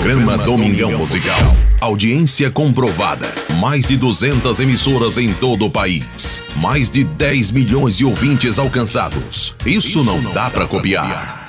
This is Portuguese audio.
Programa Domingão Musical. Audiência comprovada. Mais de 200 emissoras em todo o país. Mais de 10 milhões de ouvintes alcançados. Isso não dá pra copiar.